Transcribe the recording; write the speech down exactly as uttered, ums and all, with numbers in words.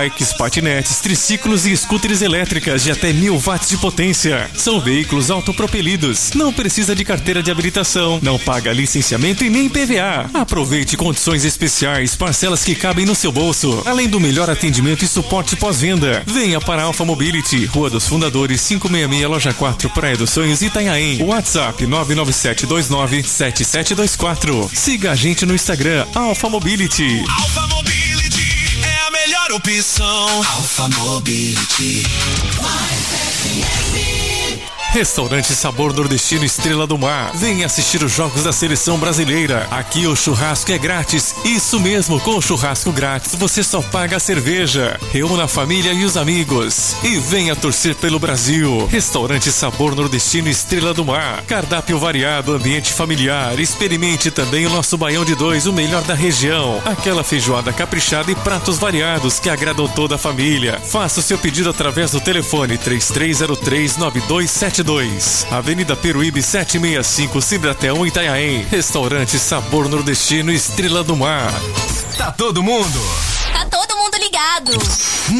bikes, patinetes, triciclos e scooters elétricas de até mil watts de potência. São veículos autopropelidos. Não precisa de carteira de habilitação, não paga licenciamento e nem I P V A. Aproveite condições especiais, parcelas que cabem no seu bolso, além do melhor atendimento e suporte pós-venda. Venha para a Alfa Mobility, Rua dos Fundadores, quinhentos e sessenta e seis, Loja quatro, Praia dos Sonhos, Itanhaém. WhatsApp nove nove sete dois nove sete sete dois quatro. Siga a gente no Instagram, Alfa Mobility. Alfa Mobility é a melhor opção. Alfa Mobility. Restaurante Sabor Nordestino Estrela do Mar. Venha assistir os jogos da seleção brasileira. Aqui o churrasco é grátis. Isso mesmo, com o churrasco grátis você só paga a cerveja. Reúna a família e os amigos e venha torcer pelo Brasil. Restaurante Sabor Nordestino Estrela do Mar. Cardápio variado, ambiente familiar. Experimente também o nosso baião de dois, o melhor da região. Aquela feijoada caprichada e pratos variados que agradam toda a família. Faça o seu pedido através do telefone três três zero três nove dois sete dois. Avenida Peruíbe setecentos e sessenta e cinco, Cibratel, Itanhaém. Restaurante Sabor Nordestino Estrela do Mar. Tá todo mundo? Tá todo mundo ligado.